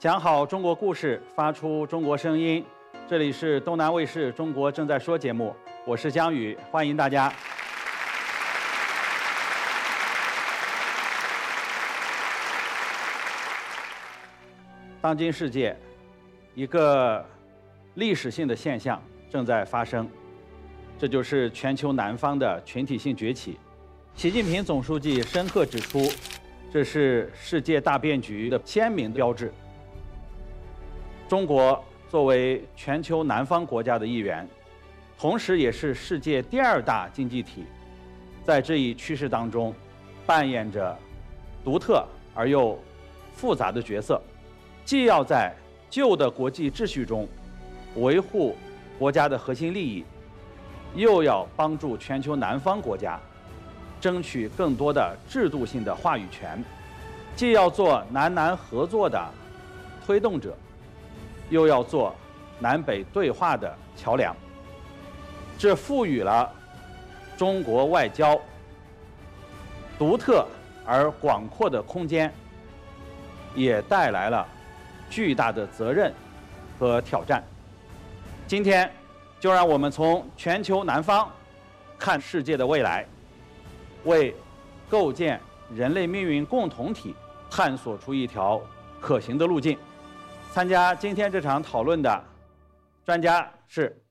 讲好中国故事，发出中国声音。这里是东南卫视《中国正在说》节目，我是江宇，欢迎大家。当今世界，一个历史性的现象正在发生，这就是全球南方的群体性崛起。习近平总书记深刻指出，这是世界大变局的鲜明标志。中国作为全球南方国家的一员，同时也是世界第2大经济体，在这一趋势当中，扮演着独特而又复杂的角色，既要在旧的国际秩序中维护国家的核心利益，又要帮助全球南方国家争取更多的制度性的话语权，既要做南南合作的推动者，又要做南北对话的桥梁。这赋予了中国外交独特而广阔的空间，也带来了巨大的责任和挑战。今天就让我们从全球南方看世界的未来，为构建人类命运共同体探索出一条可行的路径。参加今天这场讨论的专家是